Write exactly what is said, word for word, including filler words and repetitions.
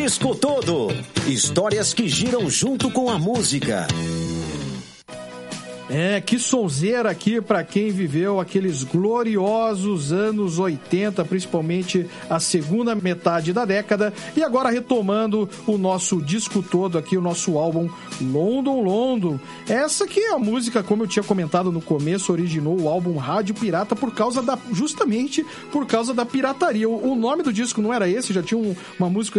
Disco Todo. Histórias que giram junto com a música. É, que sonzeira aqui para quem viveu aqueles gloriosos anos oitenta, principalmente a segunda metade da década, e agora retomando o nosso disco todo aqui, o nosso álbum London London. Essa que é a música, como eu tinha comentado no começo, originou o álbum Rádio Pirata por causa da, justamente por causa da pirataria. O, o nome do disco não era esse, já tinha um, uma música